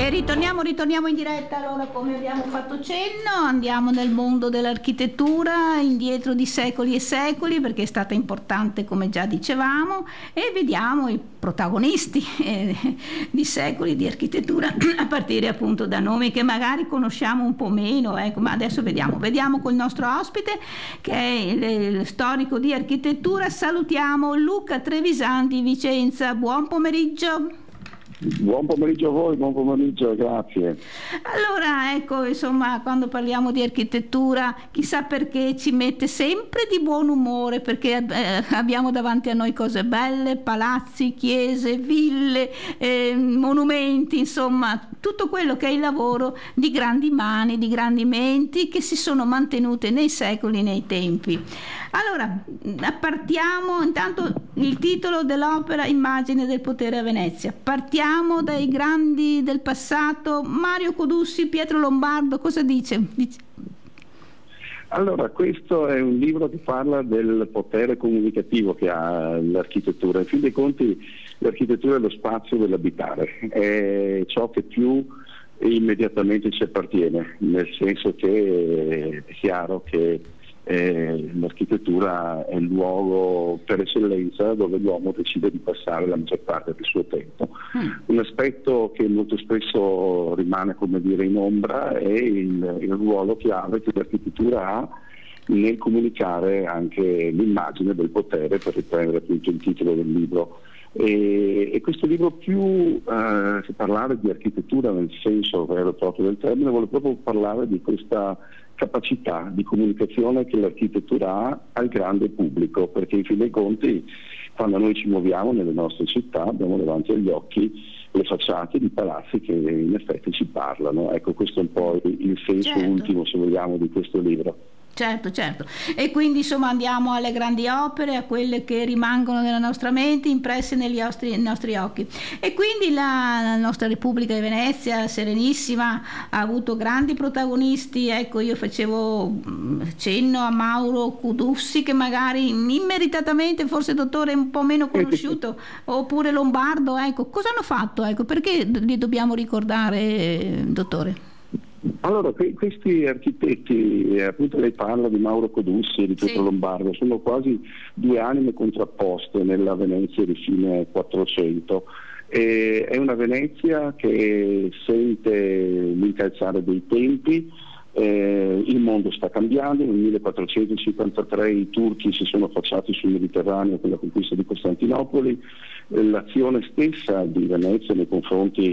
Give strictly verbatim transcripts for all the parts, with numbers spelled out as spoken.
ritorniamo, ritorniamo in diretta. Allora, come abbiamo fatto cenno, andiamo nel mondo dell'architettura indietro di secoli e secoli, perché è stata importante, come già dicevamo, e vediamo i protagonisti eh, di secoli di architettura, a partire appunto da nomi che magari conosciamo un po' meno, ecco, ma adesso vediamo, vediamo col nostro ospite, che è il, il storico di architettura. Salutiamo Luca Trevisan di Vicenza. Buon pomeriggio. Buon pomeriggio a voi, buon pomeriggio, grazie. Allora, ecco, insomma, quando parliamo di architettura, chissà perché ci mette sempre di buon umore, perché eh, abbiamo davanti a noi cose belle, palazzi, chiese, ville, eh, monumenti, insomma, tutto quello che è il lavoro di grandi mani, di grandi menti che si sono mantenute nei secoli, nei tempi. Allora, partiamo, intanto il titolo dell'opera, Immagine del potere a Venezia. Partiamo dai grandi del passato. Mario Codussi, Pietro Lombardo, cosa dice? dice... Allora, questo è un libro che parla del potere comunicativo che ha l'architettura. In fin dei conti l'architettura è lo spazio dell'abitare, è ciò che più immediatamente ci appartiene, nel senso che è chiaro che Eh, l'architettura è il luogo per eccellenza dove l'uomo decide di passare la maggior parte del suo tempo. Mm. Un aspetto che molto spesso rimane, come dire, in ombra è il, il ruolo chiave che l'architettura ha nel comunicare anche l'immagine del potere, per riprendere appunto il titolo del libro. E, e questo libro, più eh, che parlare di architettura nel senso vero e proprio del termine, vuole proprio parlare di questa capacità di comunicazione che l'architettura ha al grande pubblico, perché in fin dei conti quando noi ci muoviamo nelle nostre città abbiamo davanti agli occhi le facciate di palazzi che in effetti ci parlano. Ecco, questo è un po' il senso certo. ultimo, se vogliamo, di questo libro. Certo, certo. E quindi insomma andiamo alle grandi opere, a quelle che rimangono nella nostra mente, impresse negli nostri, nei nostri occhi. E quindi la, la nostra Repubblica di Venezia, serenissima, ha avuto grandi protagonisti. Ecco, io facevo cenno a Mauro Codussi, che magari immeritatamente, forse dottore, è un po' meno conosciuto, oppure Lombardo. Ecco, cosa hanno fatto? Ecco, perché li dobbiamo ricordare, dottore? Allora, que- questi architetti, eh, appunto lei parla di Mauro Codussi e di Pietro sì. Lombardo, sono quasi due anime contrapposte nella Venezia di fine Quattrocento. E è una Venezia che sente l'incalzare dei tempi, eh, il mondo sta cambiando. Nel millequattrocentocinquantatré i turchi si sono affacciati sul Mediterraneo con la conquista di Costantinopoli. L'azione stessa di Venezia nei confronti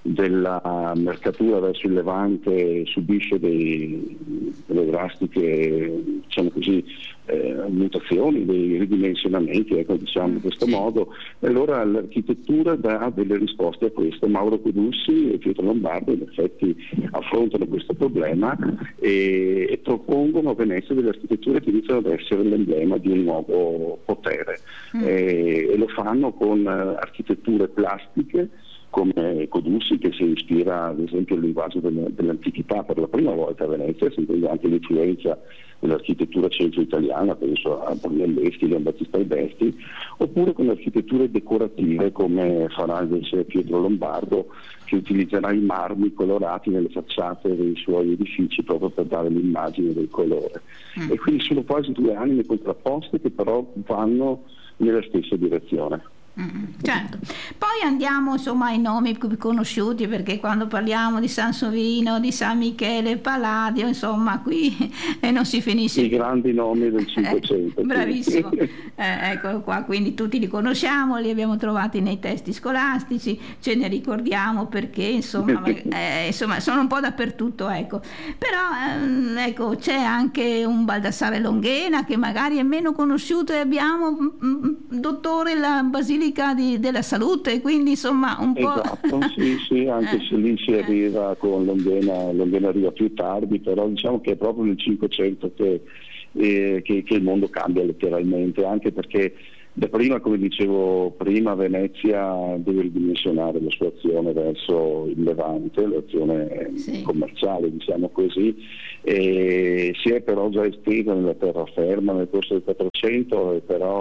della mercatura verso il Levante subisce dei, delle drastiche, diciamo così, eh, mutazioni, dei ridimensionamenti, ecco, diciamo in questo modo. E allora l'architettura dà delle risposte a questo. Mauro Codussi e Pietro Lombardo in effetti affrontano questo problema e, e propongono a Venezia delle architetture che iniziano ad essere l'emblema di un nuovo potere. Mm. E, e lo fanno con uh, architetture plastiche, come Codussi, che si ispira ad esempio al linguaggio dell'antichità per la prima volta a Venezia, sentendo anche l'influenza dell'architettura centro-italiana, penso a Brunelleschi, Giambattista Alberti, oppure con architetture decorative come farà invece Pietro Lombardo, che utilizzerà i marmi colorati nelle facciate dei suoi edifici proprio per dare l'immagine del colore. Mm. E quindi sono quasi due anime contrapposte che però vanno nella stessa direzione. Mm, certo. Poi andiamo insomma ai nomi più conosciuti, perché quando parliamo di Sansovino, di San Michele, Palladio, insomma qui eh, non si finisce. I grandi nomi del Cinquecento. Eh, bravissimo. eh, ecco qua, quindi tutti li conosciamo, li abbiamo trovati nei testi scolastici, ce ne ricordiamo perché insomma, eh, insomma sono un po' dappertutto, ecco. Però ehm, ecco, c'è anche un Baldassare Longhena che magari è meno conosciuto, e abbiamo mm, dottore la Basilica Di, della Salute, quindi insomma un po'. Esatto, sì, sì, anche se lì si arriva con Longhena, Longhena arriva più tardi, però diciamo che è proprio nel Cinquecento che, eh, che, che il mondo cambia letteralmente, anche perché da prima, come dicevo prima, Venezia deve ridimensionare la sua azione verso il Levante, l'azione sì. commerciale, diciamo così, e si è però già estesa nella terraferma nel corso del Quattrocento, e però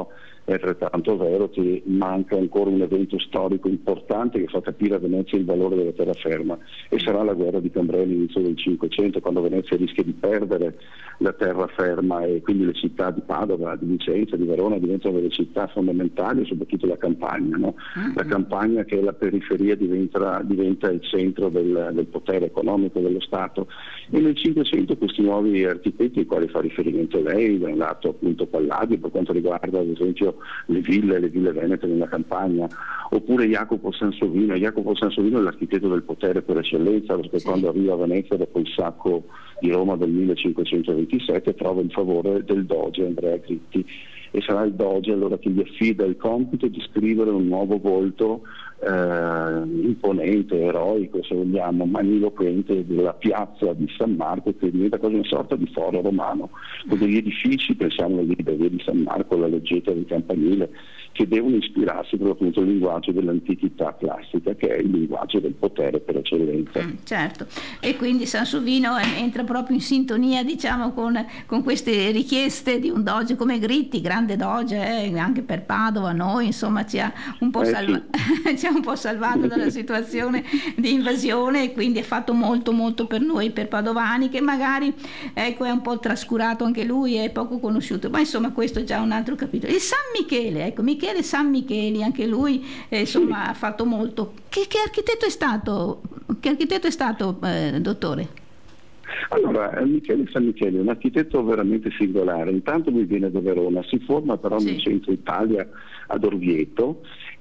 è altrettanto vero che manca ancora un evento storico importante che fa capire a Venezia il valore della terraferma, e sarà la guerra di Cambrai all'inizio del Cinquecento, quando Venezia rischia di perdere la terraferma e quindi le città di Padova, di Vicenza, di Verona diventano delle città fondamentali, soprattutto la campagna, no? La campagna, che è la periferia, diventa, diventa il centro del, del potere economico dello Stato, e nel Cinquecento questi nuovi architetti ai quali fa riferimento lei, da un lato appunto Palladio per quanto riguarda ad esempio le ville, le ville venete nella campagna, oppure Jacopo Sansovino. Jacopo Sansovino è l'architetto del potere per eccellenza, perché sì, quando arriva a Venezia dopo il sacco di Roma del millecinquecentoventisette trova il favore del doge Andrea Gritti, e sarà il doge allora che gli affida il compito di scrivere un nuovo volto eh, imponente, eroico, se vogliamo, magniloquente della piazza di San Marco, che diventa quasi una sorta di foro romano, con degli edifici, pensiamo alla via di San Marco, alla leggeta del campanile, che devono ispirarsi proprio appunto al linguaggio dell'antichità classica, che è il linguaggio del potere per eccellenza. Mm, certo, e quindi Sansovino entra proprio in sintonia, diciamo, con, con queste richieste di un doge come Gritti, grande doge, eh, anche per Padova, noi insomma ci ha un po', eh, salva- sì. ci ha un po' salvato dalla situazione di invasione, e quindi ha fatto molto molto per noi, per padovani, che magari ecco è un po' trascurato anche lui, è poco conosciuto, ma insomma questo è già un altro capitolo. Il San Michele, ecco, Michele San Micheli, anche lui eh, insomma ha fatto molto. Che, che architetto è stato? Che architetto è stato, eh, dottore? Allora, Michele San Micheli è un architetto veramente singolare. Intanto lui viene da Verona, si forma però sì. nel centro Italia, ad Orvieto,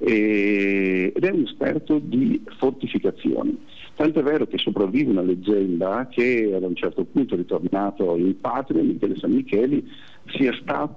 e, ed è un esperto di fortificazioni. Tanto è vero che sopravvive una leggenda che ad un certo punto, ritornato in patria, Michele San Micheli sia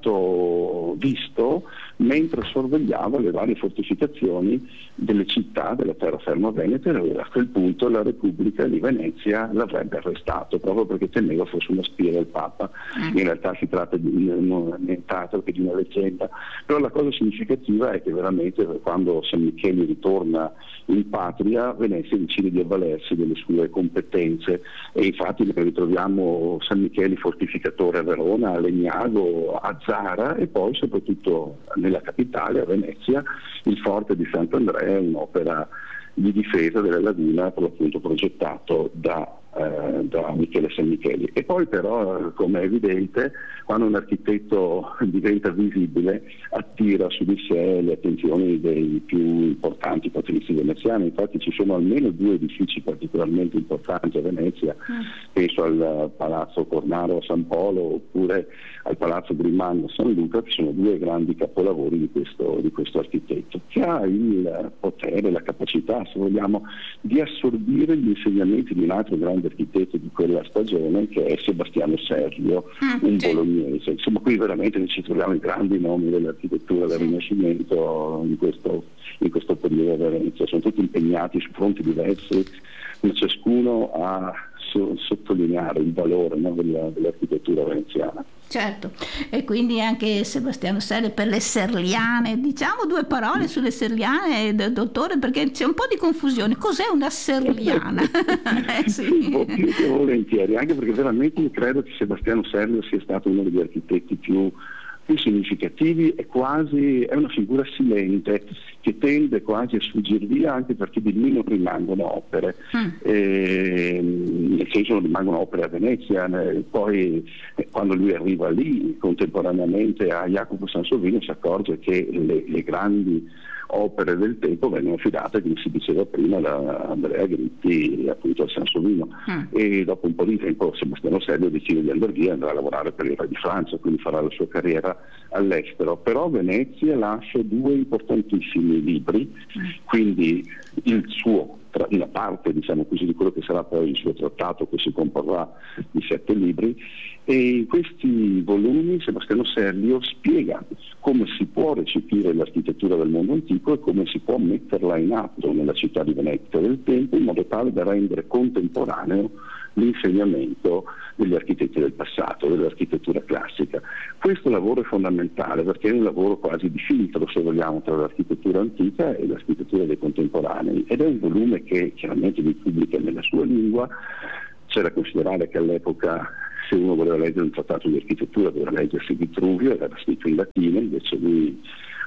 stato visto mentre sorvegliava le varie fortificazioni delle città della terraferma veneta, e a quel punto la Repubblica di Venezia l'avrebbe arrestato proprio perché temeva fosse una spia del Papa. In realtà si tratta di nient'altro che di una leggenda, però la cosa significativa è che veramente quando San Micheli ritorna in patria, Venezia decide di avvalersi delle sue competenze, e infatti ne ritroviamo San Micheli fortificatore a Verona, a Legnago, a Zara, e poi soprattutto nella capitale, a Venezia, il forte di Sant'Andrea, un'opera di difesa della laguna per l'appunto progettato da, eh, da Michele San Micheli. E poi però, come è evidente, quando un architetto diventa visibile attira su di sé le attenzioni dei più importanti patrizi veneziani. Infatti ci sono almeno due edifici particolarmente importanti a Venezia, mm. penso al Palazzo Cornaro a San Polo oppure al Palazzo Grimando a San Luca, che sono due grandi capolavori di questo, di questo architetto, che ha il potere, la capacità, se vogliamo, di assorbire gli insegnamenti di un altro grande architetto di quella stagione, che è Sebastiano Serlio, mm, un sì. bolognese. Insomma, qui veramente ci troviamo i grandi nomi dell'architettura del sì. Rinascimento in questo, in questo periodo a Venezia. Sono tutti impegnati su fronti diversi, ma ciascuno a so, sottolineare il valore, no, della, dell'architettura veneziana. Certo, e quindi anche Sebastiano Serlio per le serliane. Diciamo due parole sulle serliane, dottore, perché c'è un po' di confusione. Cos'è una serliana? eh, sì. Un po' più che volentieri, anche perché veramente io credo che Sebastiano Serlio sia stato uno degli architetti più più significativi, e quasi è una figura silente che tende quasi a sfuggire via, anche perché di lui non rimangono opere, mm. eh, nel senso non rimangono opere a Venezia. Eh, poi eh, quando lui arriva lì contemporaneamente a Jacopo Sansovino si accorge che le, le grandi opere del tempo vengono affidate, come si diceva prima, da Andrea Gritti appunto a Sansovino, mm. e dopo un po' di tempo Sebastiano Serlio decide di andare via, andrà a lavorare per il re di Francia, quindi farà la sua carriera all'estero. Però Venezia lascia due importantissimi libri, mm. quindi il suo, una parte diciamo così di quello che sarà poi il suo trattato, che si comporrà di sette libri, e in questi volumi Sebastiano Serlio spiega come si può recepire l'architettura del mondo antico e come si può metterla in atto nella città di Venezia del tempo, in modo tale da rendere contemporaneo l'insegnamento degli architetti del passato, dell'architettura classica. Questo lavoro è fondamentale perché è un lavoro quasi di filtro, se vogliamo, tra l'architettura antica e l'architettura dei contemporanei, ed è un volume che chiaramente vi pubblica nella sua lingua. C'è da considerare che all'epoca, se uno voleva leggere un trattato di architettura, doveva leggersi Vitruvio, era scritto in latino, invece lui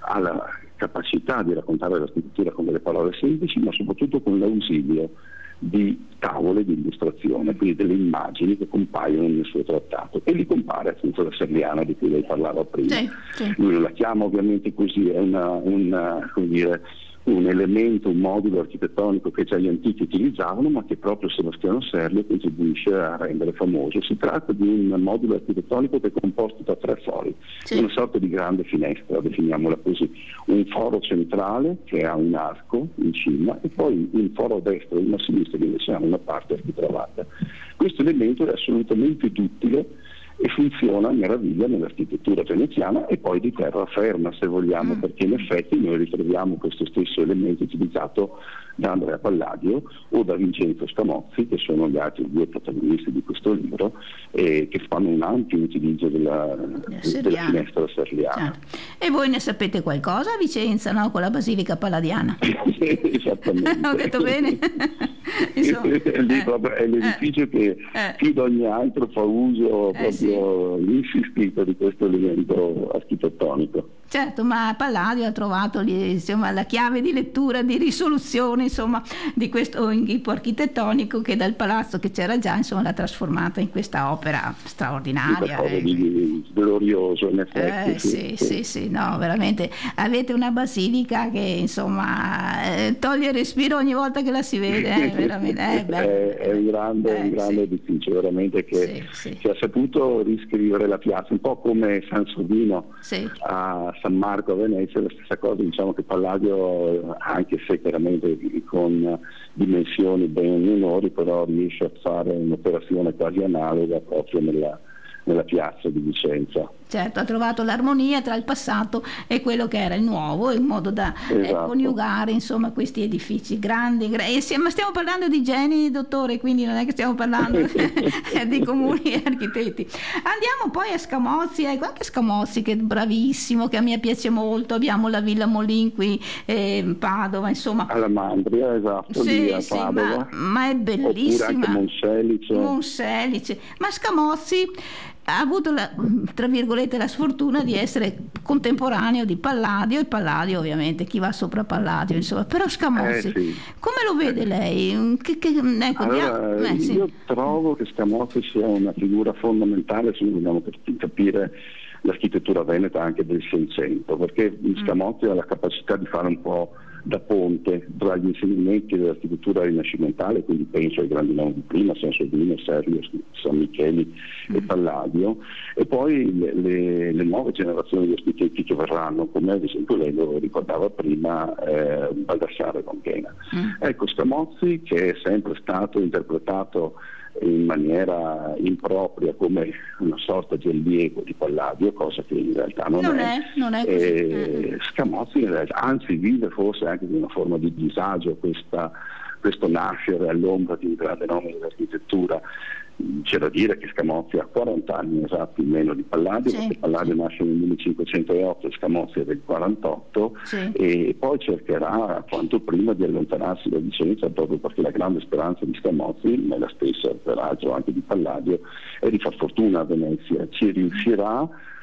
alla capacità di raccontare l'architettura con delle parole semplici, ma soprattutto con l'ausilio di tavole di illustrazione, quindi delle immagini che compaiono nel suo trattato, e lì compare appunto la Serliana di cui lei parlava prima. Sì, sì. Lui la chiama ovviamente così, è una, una, come dire, un elemento, un modulo architettonico che già gli antichi utilizzavano, ma che proprio Sebastiano Serlio contribuisce a rendere famoso. Si tratta di un modulo architettonico che è composto da tre fori, sì. una sorta di grande finestra, definiamola così, un foro centrale che ha un arco in cima e poi un foro a destra e uno a sinistra che invece ha una parte architravata. Questo elemento è assolutamente duttile e funziona a meraviglia nell'architettura veneziana e poi di terraferma, se vogliamo, mm. perché in effetti noi ritroviamo questo stesso elemento utilizzato da Andrea Palladio o da Vincenzo Scamozzi, che sono gli altri due protagonisti di questo libro, eh, che fanno un ampio utilizzo della, della finestra serliana. Certo. E voi ne sapete qualcosa a Vicenza, no? Con la Basilica Palladiana? Esattamente. Ho detto bene? Insomma, lì proprio è l'edificio eh, che eh, più di ogni altro fa uso eh, proprio sì. insistito di questo elemento architettonico. Certo, ma Palladio ha trovato lì, insomma, la chiave di lettura, di risoluzione, insomma, di questo inghippo architettonico che dal palazzo che c'era già, insomma, l'ha trasformata in questa opera straordinaria. Qualcosa eh. di glorioso, in effetti. Eh, sì, sì, sì, sì, no, veramente. Avete una basilica che, insomma, eh, toglie il respiro ogni volta che la si vede, eh, veramente. Eh, beh, è, è un grande, eh, un grande sì. edificio, veramente, che, sì, sì. che ha saputo riscrivere la piazza, un po' come San Sovino sì. a San Marco a Venezia, la stessa cosa, diciamo che Palladio, anche se chiaramente con dimensioni ben minori, però riesce a fare un'operazione quasi analoga proprio nella, nella piazza di Vicenza. Certo, ha trovato l'armonia tra il passato e quello che era il nuovo, in modo da esatto. eh, coniugare, insomma, questi edifici grandi, gra- e stiamo, stiamo parlando di geni, dottore, quindi non è che stiamo parlando di comuni e architetti. Andiamo poi a Scamozzi, ecco, anche Scamozzi che è bravissimo, che a me piace molto. Abbiamo la Villa Molin qui eh, in Padova, insomma. Alla Mandria, esatto, sì, lì a sì, Padova. ma, ma è bellissima. Oppure anche Monselice. Monselice. Ma Scamozzi ha avuto la, tra virgolette, la sfortuna di essere contemporaneo di Palladio, e Palladio ovviamente chi va sopra Palladio, insomma. Però Scamozzi, eh, sì. come lo vede lei? Che, che, ecco, allora, dia... eh, sì. io trovo che Scamozzi sia una figura fondamentale se vogliamo capire l'architettura veneta anche del Seicento, perché Scamozzi mm. ha la capacità di fare un po' da ponte tra gli insegnamenti dell'architettura rinascimentale, quindi penso ai grandi nomi di prima, Sansovino, Serlio, San Micheli mm. e Palladio, e poi le, le, le nuove generazioni di architetti che verranno, come ad esempio lei lo ricordava prima, eh, Baldassare Longhena. Mm. Ecco, Scamozzi, che è sempre stato interpretato in maniera impropria come una sorta di allievo di Palladio, cosa che in realtà non, non è, è, non è così. Eh, Scamozzi in realtà, anzi vive forse anche di una forma di disagio questa, questo nascere all'ombra di un grande nome dell'architettura. C'è da dire che Scamozzi ha quaranta anni esatti in meno di Palladio, sì, perché Palladio sì. nasce nel millecinquecentootto e Scamozzi è del quarantotto, sì. e poi cercherà quanto prima di allontanarsi da Vicenza, proprio perché la grande speranza di Scamozzi, ma la stessa peraltro anche di Palladio, è di far fortuna a Venezia. Ci riuscirà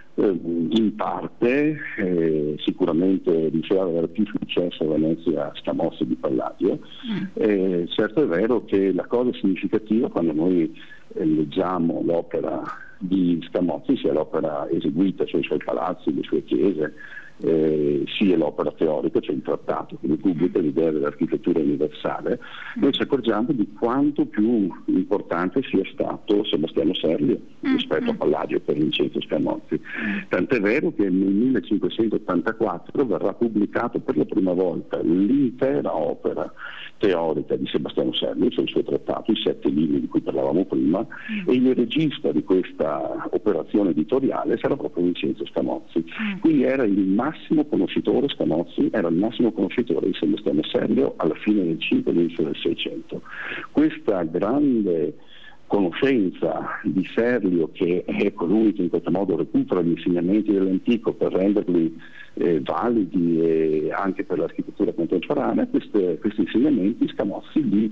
in parte, eh, sicuramente riuscirà ad avere più successo a Venezia Scamozzi di Palladio. Mm. Eh, certo è vero che la cosa significativa quando noi eh, leggiamo l'opera di Scamozzi, sia l'opera eseguita, cioè i suoi palazzi, le sue chiese, eh, sia l'opera teorica, cioè il trattato che pubblica l'idea dell'architettura universale, noi ci accorgiamo di quanto più importante sia stato Sebastiano Serlio rispetto a Palladio per Vincenzo Scamozzi. Tant'è vero che nel millecinquecentottantaquattro verrà pubblicato per la prima volta l'intera opera teorica di Sebastiano Serlio, cioè il suo trattato, i sette libri di cui parlavamo prima, mm. e il regista di questa operazione editoriale sarà proprio Vincenzo Scamozzi. Mm. Quindi era il massimo conoscitore, Scamozzi era il massimo conoscitore di Sebastiano Serlio alla fine del Cinquecento e all'inizio del Seicento. Questa grande conoscenza di Serlio, che è colui che in questo modo recupera gli insegnamenti dell'antico per renderli eh, validi eh, anche per l'architettura contemporanea, queste, questi insegnamenti Scamozzi li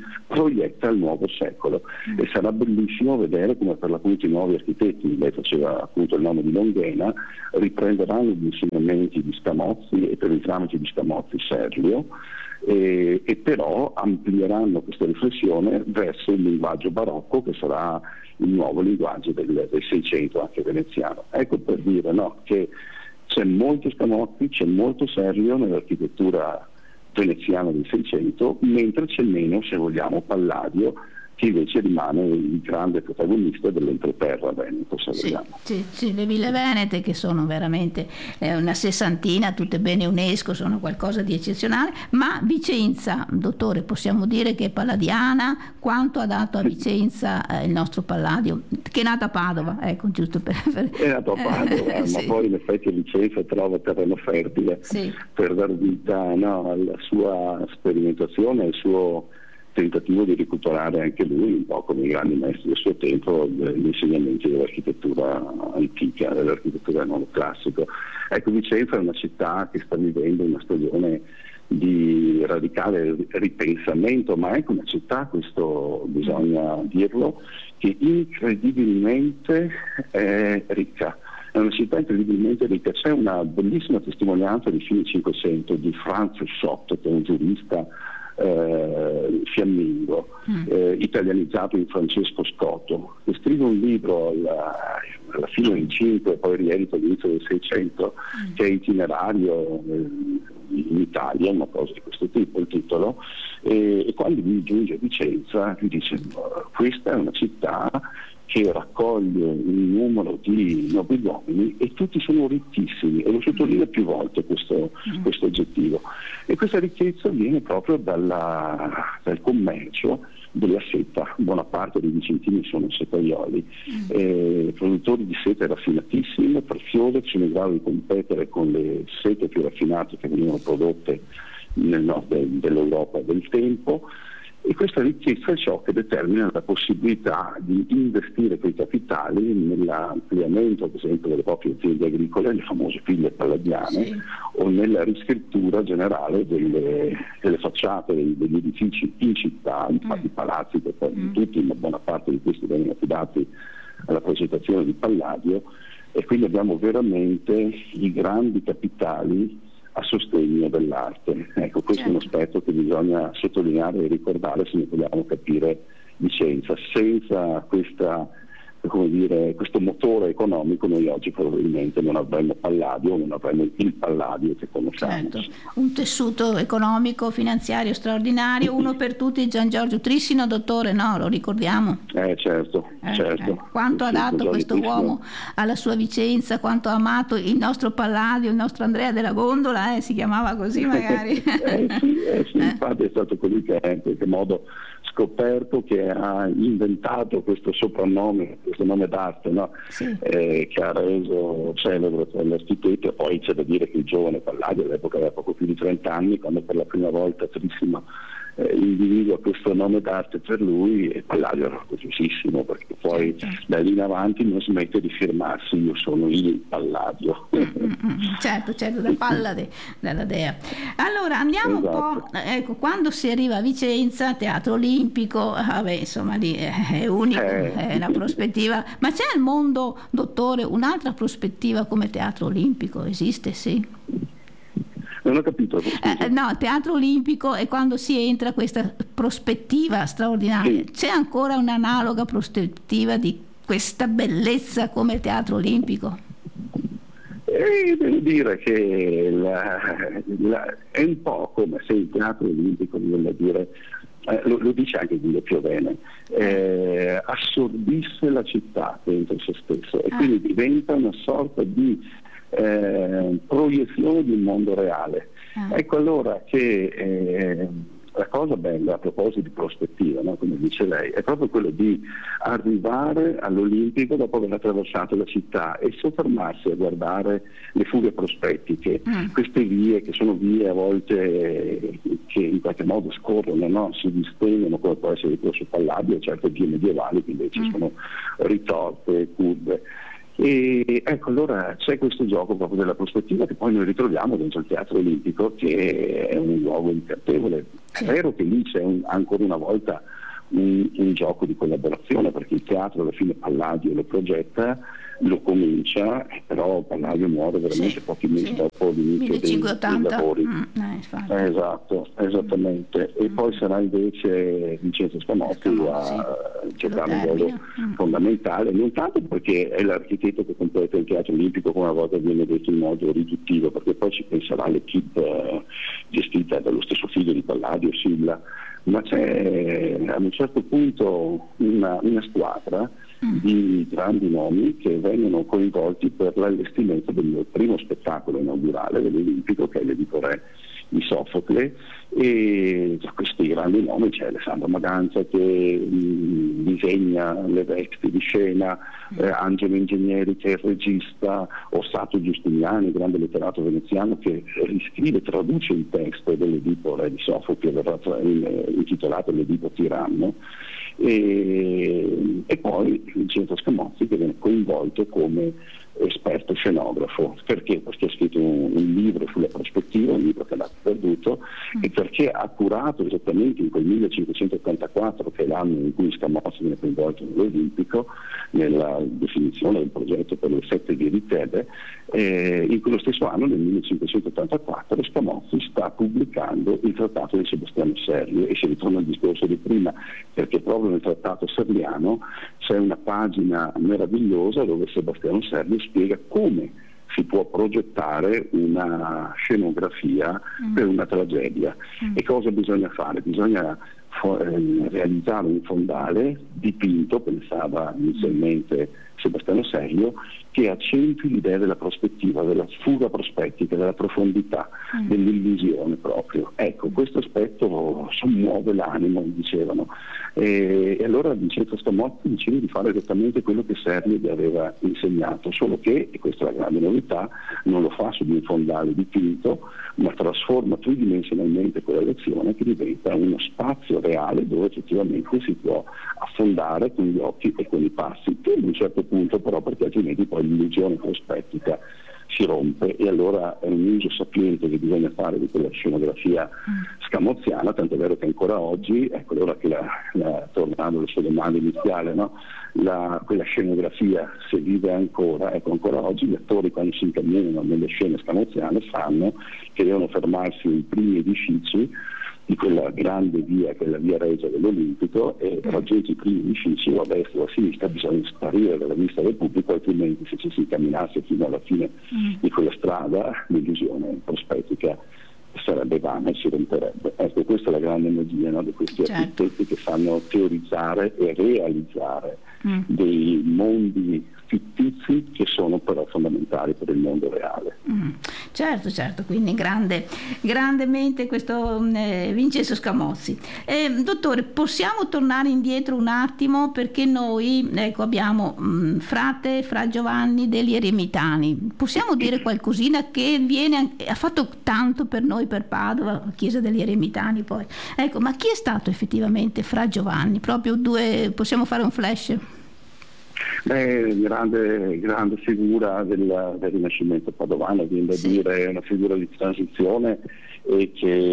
proietta il nuovo secolo. Mm. E sarà bellissimo vedere come per l'appunto i nuovi architetti, lei faceva appunto il nome di Longhena, riprenderanno gli insegnamenti di Scamozzi e per il tramite di Scamozzi Serlio, e, e però amplieranno questa riflessione verso il linguaggio barocco, che sarà il nuovo linguaggio del, del Seicento anche veneziano. Ecco per dire, no, che c'è molto Scamozzi, c'è molto Serlio nell'architettura veneziana del Seicento, mentre c'è meno, se vogliamo, Palladio, che invece rimane il grande protagonista dell'entroterra veneto, se sì, vogliamo. Sì, sì, le ville venete, che sono veramente eh, una sessantina, tutte bene UNESCO, sono qualcosa di eccezionale, ma Vicenza, dottore, possiamo dire che è palladiana? Quanto ha dato a Vicenza eh, il nostro Palladio, che è nato a Padova, ecco, giusto per... per... È nato a Padova, eh, sì. Ma poi in effetti Vicenza trova terreno fertile sì. per dar vita, no, alla sua sperimentazione, al suo tentativo di recuperare anche lui, un po' come i grandi maestri del suo tempo, gli insegnamenti dell'architettura antica, dell'architettura neoclassico. Ecco, Vicenza è una città che sta vivendo una stagione di radicale ripensamento, ma è anche una città, questo bisogna dirlo, che incredibilmente è ricca. È una città incredibilmente ricca. C'è una bellissima testimonianza di fine Cinquecento di Franz Schott, che è un giurista Eh, fiammingo, mm. eh, italianizzato in Francesco Scotto, che scrive un libro alla, alla fine del cinque e poi riedito all'inizio del Seicento, mm. che è itinerario eh, in Italia, una cosa di questo tipo, il titolo, e, e quando lui giunge a Vicenza gli dice: questa è una città che raccoglie un numero di nobiluomini e tutti sono ricchissimi, e lo sottolinea più volte questo, questo aggettivo, e questa ricchezza viene proprio dalla, dal commercio della seta. Buona parte dei vicentini sono setaioli, eh, produttori di sete raffinatissime, preziose, che sono in grado di competere con le sete più raffinate che venivano prodotte nel nord dell'Europa del tempo. E questa ricchezza è ciò che determina la possibilità di investire quei capitali nell'ampliamento, ad esempio, delle proprie aziende agricole, le famose ville palladiane, sì. o nella riscrittura generale delle, delle facciate degli, degli edifici in città, mm. i palazzi, che poi mm. tutti, ma buona parte di questi vengono affidati alla progettazione di Palladio, e quindi abbiamo veramente i grandi capitali a sostegno dell'arte. Ecco, questo certo. è un aspetto che bisogna sottolineare e ricordare se ne vogliamo capire Vicenza. Senza questa, come dire, questo motore economico noi oggi probabilmente non avremmo Palladio, non avremmo il Palladio che conosciamo. Certo. Un tessuto economico, finanziario straordinario, uno per tutti, Gian Giorgio Trissino, dottore, no? Lo ricordiamo? Eh certo, eh, certo. Eh. Quanto sì, ha dato questo Trissino. Uomo alla sua Vicenza, quanto ha amato il nostro Palladio, il nostro Andrea della Gondola, eh? Si chiamava così magari. eh sì, eh sì eh. infatti è stato colui che ha in qualche modo scoperto, che ha inventato questo soprannome, questo nome d'arte, no? sì. eh, che ha reso celebre per l'architetto. E poi c'è da dire che il giovane Palladio all'epoca aveva poco più di trenta anni, quando per la prima volta Trissino eh, individua questo nome d'arte per lui, e Palladio era orgogliosissimo, perché poi certo. da lì in avanti non smette di firmarsi: io sono il Palladio. Mm-hmm. certo, certo, da Pallade, dalla dea. Allora andiamo esatto. un po', ecco, quando si arriva a Vicenza, Teatro Olimpico, vabbè, insomma lì è unico, eh. è una prospettiva. Ma c'è al mondo, dottore, un'altra prospettiva come Teatro Olimpico? Esiste, sì? Non ho capito. Eh, no, Teatro Olimpico è quando si entra questa prospettiva straordinaria. Sì. C'è ancora un'analoga prospettiva di questa bellezza come il Teatro Olimpico? E devo dire che la, la, è un po' come se il Teatro Olimpico, voglio dire, eh, lo, lo dice anche Guido Piovene, eh, assorbisse la città dentro se stesso, e ah. quindi diventa una sorta di Eh, proiezione di un mondo reale. Ah. Ecco allora che eh, la cosa bella, a proposito di prospettiva, no, come dice lei, è proprio quello di arrivare all'Olimpico dopo aver attraversato la città e soffermarsi a guardare le fughe prospettiche, mm. queste vie che sono vie a volte eh, che in qualche modo scorrono, no? si distendono, come può essere il corso Palladio, certe vie medievali che invece mm. sono ritorte, curve. E ecco allora c'è questo gioco proprio della prospettiva, che poi noi ritroviamo dentro il Teatro Olimpico, che è un luogo incantevole. È vero che lì c'è un, ancora una volta un, un gioco di collaborazione, perché il teatro alla fine Palladio lo progetta, lo comincia, però Palladio muore veramente sì, pochi mesi sì. dopo l'inizio dei, dei lavori. Mm, eh, eh, esatto, esattamente. Mm. E poi sarà invece Vincenzo Scamozzi a giocare un ruolo mm. fondamentale, non tanto perché è l'architetto che completa il teatro olimpico, come una volta viene detto in modo riduttivo, perché poi ci penserà l'equipe eh, gestita dallo stesso figlio di Palladio, Silla, ma c'è ad un certo punto una, una squadra di grandi nomi che vengono coinvolti per l'allestimento del primo spettacolo inaugurale dell'Olimpico, che è l'Edipo Re di Sofocle, e tra questi grandi nomi c'è Alessandro Maganza che mh, disegna le vesti di scena, eh, Angelo Ingegneri che è il regista, Ossato Giustiniani, grande letterato veneziano, che riscrive, traduce il testo dell'Edipo Re di Sofocle, verrà intitolato l'Edipo Tiranno. E, e poi Vincenzo Scamozzi che viene coinvolto come esperto scenografo. Perché? Perché ha scritto un, un libro sulla prospettiva, un libro che l'ha perduto, mm. e perché ha curato esattamente in quel millecinquecentottantaquattro, che è l'anno in cui Scamozzi viene coinvolto nell'Olimpico, nella definizione del progetto per le sette vie di Tebe, eh, in quello stesso anno, nel millecinquecentottantaquattro, Scamozzi sta pubblicando il trattato di Sebastiano Serlio, e si ritorna al discorso di prima, perché proprio nel trattato serliano c'è una pagina meravigliosa dove Sebastiano Serlio spiega come si può progettare una scenografia mm. per una tragedia. Mm. E cosa bisogna fare? Bisogna fo- eh, realizzare un fondale dipinto, pensava inizialmente Sebastiano Serlio, che accentui l'idea della prospettiva, della fuga prospettica, della profondità, mm. dell'illusione proprio. Ecco, questo aspetto sommuove l'animo, dicevano. E, e allora Vincenzo Scamozzi decide di fare esattamente quello che Serlio gli aveva insegnato, solo che, e questa è la grande novità, non lo fa su di un fondale dipinto, ma trasforma tridimensionalmente quella lezione, che diventa uno spazio reale dove effettivamente si può affondare con gli occhi e con i passi, che ad un certo punto però, perché altrimenti poi l'illusione prospettica si rompe, e allora è un uso sapiente che bisogna fare di quella scenografia scamoziana, tanto è vero che ancora oggi, ecco, allora che la, la, tornando alle sue domande iniziali, no? la, quella scenografia se vive ancora, ecco, ancora oggi gli attori quando si incamminano nelle scene scamoziane sanno che devono fermarsi nei primi edifici di quella grande via che è la via Regia dell'Olimpico, e raggiunti i primi edifici o a destra o a sinistra bisogna sparire dalla vista del pubblico, altrimenti se ci si camminasse fino alla fine mm. di quella strada l'illusione prospettica sarebbe vana e si romperebbe. Ecco, questa è la grande magia, no, di questi certo. architetti che fanno teorizzare e realizzare mm. dei mondi fittizi che sono però fondamentali per il mondo reale. Mm. Certo, certo, quindi grande, grandemente questo eh, Vincenzo Scamozzi. Eh, dottore, possiamo tornare indietro un attimo, perché noi ecco, abbiamo mh, frate Fra Giovanni degli Eremitani. Possiamo dire qualcosina che viene, ha fatto tanto per noi, per Padova, la Chiesa degli Eremitani poi. Ecco, ma chi è stato effettivamente Fra Giovanni? Proprio due, possiamo fare un flash? Beh, grande, grande figura del, del Rinascimento padovano, viene da sì. dire, una figura di transizione e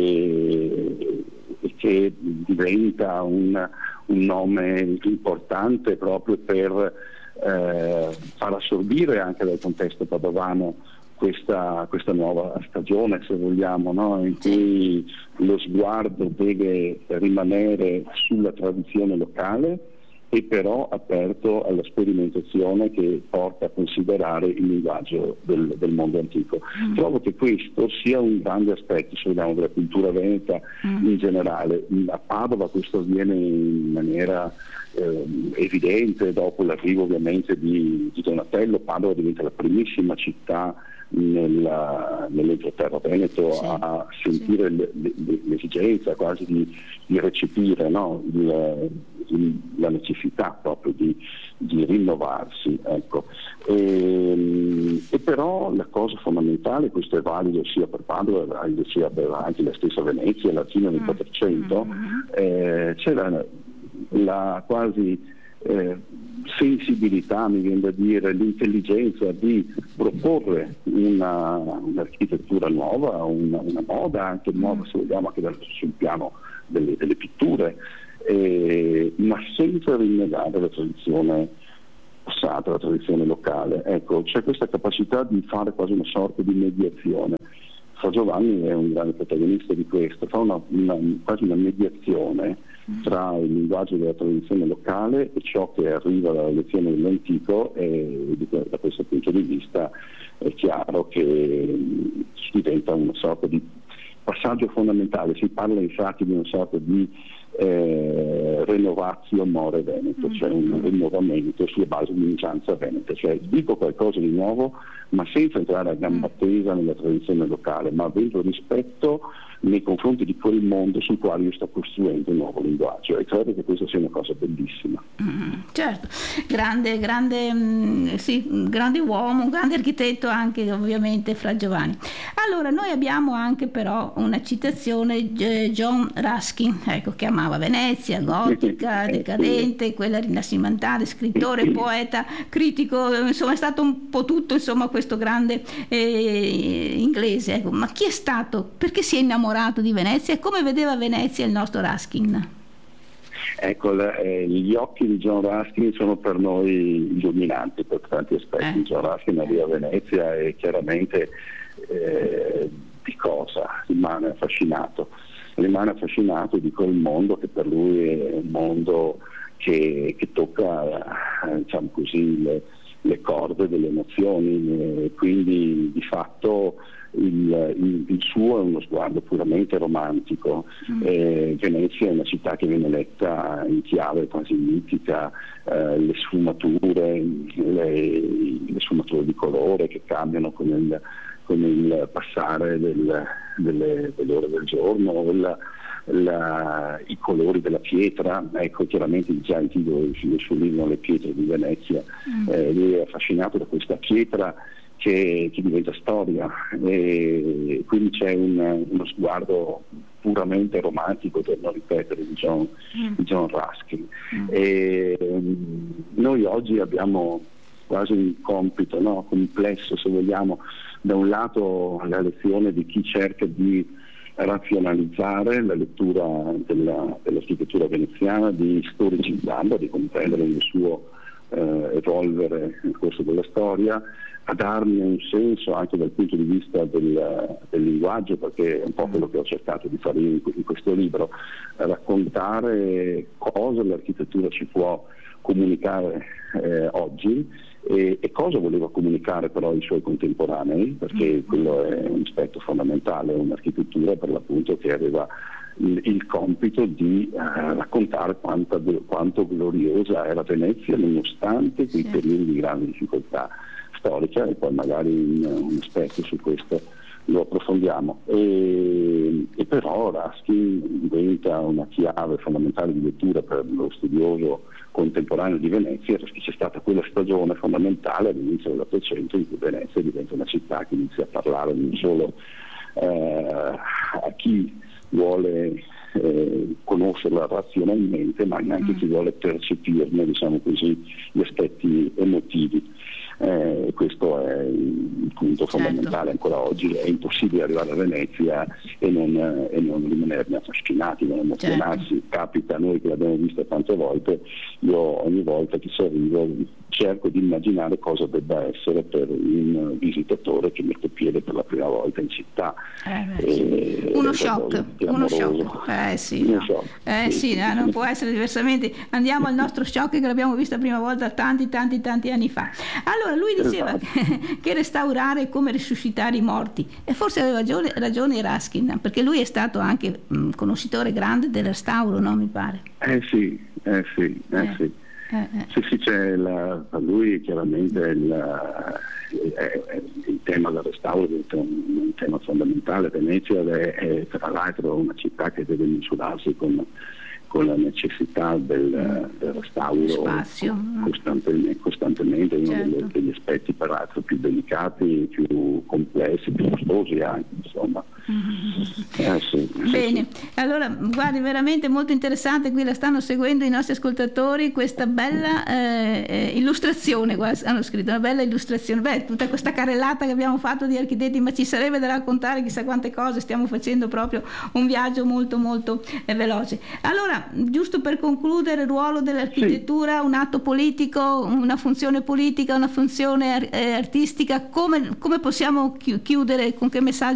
che, e che diventa un, un nome importante proprio per eh, far assorbire anche dal contesto padovano questa, questa nuova stagione, se vogliamo, no? In cui lo sguardo deve rimanere sulla tradizione locale, e però aperto alla sperimentazione che porta a considerare il linguaggio del, del mondo antico. Mm. Trovo che questo sia un grande aspetto, se vogliamo, della cultura veneta mm. in generale. A Padova questo avviene in maniera eh, evidente dopo l'arrivo ovviamente di, di Donatello. Padova diventa la primissima città nella, nell'entroterra veneto sì, a sentire sì. l'esigenza quasi di, di recepire, no? il, il, la necessità proprio di, di rinnovarsi, ecco. E, e però la cosa fondamentale, questo è valido sia per Padova, è valido sia per anche la stessa Venezia, alla fine del quattrocento, mm-hmm. eh, c'era la quasi Eh, sensibilità, mi viene da dire, l'intelligenza di proporre una, un'architettura nuova, una, una moda anche nuova, se vogliamo, anche sul piano delle, delle pitture, eh, ma senza rinnegare la tradizione passata, la tradizione locale. Ecco, c'è questa capacità di fare quasi una sorta di mediazione. Fra Giovanni è un grande protagonista di questo, fa una, una, quasi una mediazione tra il linguaggio della tradizione locale e ciò che arriva dalla lezione dell'antico, e da questo punto di vista è chiaro che diventa una sorta di passaggio fondamentale. Si parla infatti di una sorta di eh, renovatio more veneto, mm. cioè un rinnovamento sulle basi di un'usanza veneta, cioè dico qualcosa di nuovo ma senza entrare a gamba tesa nella tradizione locale, ma avendo rispetto nei confronti di quel mondo sul quale io sto costruendo un nuovo linguaggio, e credo che questa sia una cosa bellissima. Mm, certo, grande, grande, mh, sì, grande uomo, un grande architetto anche ovviamente Fra Giovanni. Allora noi abbiamo anche però una citazione, eh, John Ruskin, ecco, che amava Venezia, gotica, decadente, quella rinascimentale, scrittore, poeta, critico, insomma è stato un po' tutto, insomma, questo grande eh, inglese, ecco. Ma chi è stato, perché si è innamorato di Venezia e come vedeva Venezia il nostro Ruskin? Ecco, eh, gli occhi di John Ruskin sono per noi illuminanti per tanti aspetti. Eh. John Ruskin arriva a Venezia e chiaramente eh, di cosa? Rimane affascinato. Rimane affascinato di quel mondo che per lui è un mondo che, che tocca, eh, diciamo così, le, le corde delle emozioni, e quindi di fatto il, il, il suo è uno sguardo puramente romantico. Mm. eh, Venezia è una città che viene letta in chiave quasi mitica, eh, le sfumature, le, le sfumature di colore che cambiano con il, con il passare del, delle, delle ore del giorno, la, la, i colori della pietra. Ecco, chiaramente già il titolo del suo libro Le pietre di Venezia, mm. eh, lui è affascinato da questa pietra che, che diventa storia, e quindi c'è un, uno sguardo puramente romantico, per non ripetere, di John, mm. di John Ruskin. Mm. E, um, noi oggi abbiamo quasi un compito, no, complesso, se vogliamo, da un lato la lezione di chi cerca di razionalizzare la lettura della, dell'architettura veneziana, di storicizzarla, di comprendere il suo eh, evolvere nel corso della storia, a darne un senso anche dal punto di vista del, del linguaggio, perché è un po' quello che ho cercato di fare in, in questo libro, raccontare cosa l'architettura ci può comunicare eh, oggi e, e cosa voleva comunicare però ai suoi contemporanei, perché quello è un aspetto fondamentale, un'architettura per l'appunto che aveva il, il compito di eh, raccontare quanta, quanto gloriosa era Venezia nonostante quei periodi di grande difficoltà storica, e poi magari un, un aspetto su questo lo approfondiamo. E, e però Ruskin diventa una chiave fondamentale di lettura per lo studioso contemporaneo di Venezia, perché c'è stata quella stagione fondamentale all'inizio dell'Ottocento in cui Venezia diventa una città che inizia a parlare non solo eh, a chi vuole eh, conoscerla razionalmente, ma neanche mm. chi vuole percepirne, diciamo così, gli aspetti emotivi. Eh, questo è il punto fondamentale. Certo. Ancora oggi è impossibile arrivare a Venezia e non, eh, e non rimanerne affascinati, non emozionarsi. Certo. Capita a noi che l'abbiamo vista tante volte, io ogni volta che ci arrivo cerco di immaginare cosa debba essere per un visitatore che mette piede per la prima volta in città. Eh, e, uno shock, uno shock. Eh sì, uno no. shock. Eh, sì, sì, no, non può essere diversamente. Andiamo al nostro shock che l'abbiamo vista la prima volta tanti tanti tanti anni fa. Allora lui diceva che, che restaurare è come risuscitare i morti, e forse aveva ragione, ragione Ruskin, perché lui è stato anche mh, conoscitore grande del restauro, no? Mi pare. Eh sì, eh sì, eh, eh. sì. Eh, eh. Sì, sì, c'è la, per lui chiaramente il, è, è, il tema del restauro è un, un tema fondamentale. Venezia è, è tra l'altro una città che deve misurarsi con, con la necessità del, del restauro spazio costantemente, costantemente uno certo. degli, degli aspetti peraltro più delicati, più complessi, più costosi anche, insomma. Eh, sì, bene, sì. Allora guardi, veramente molto interessante, qui la stanno seguendo i nostri ascoltatori, questa bella eh, illustrazione, guarda, hanno scritto una bella illustrazione. Beh, tutta questa carrellata che abbiamo fatto di architetti, ma ci sarebbe da raccontare chissà quante cose, stiamo facendo proprio un viaggio molto molto eh, veloce. Allora Allora, giusto per concludere, il ruolo dell'architettura, sì. Un atto politico, una funzione politica, una funzione artistica, come, come possiamo chiudere, con che messaggio